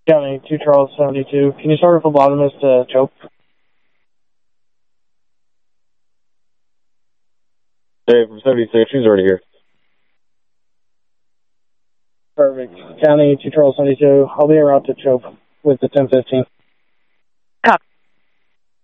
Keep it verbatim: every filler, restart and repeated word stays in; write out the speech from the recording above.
County, two Charles seventy-two. Can you start a phlebotomist to choke? Hey, from seventy-six, she's already here. Perfect. County, two Charles seventy-two. I'll be en route to choke with the ten fifteen.